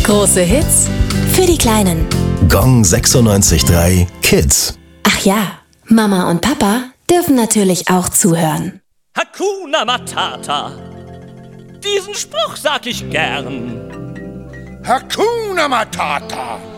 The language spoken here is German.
Große Hits für die Kleinen. Gong 96.3 Kids. Ach ja, Mama und Papa dürfen natürlich auch zuhören. Hakuna Matata, diesen Spruch sag ich gern. Hakuna Matata,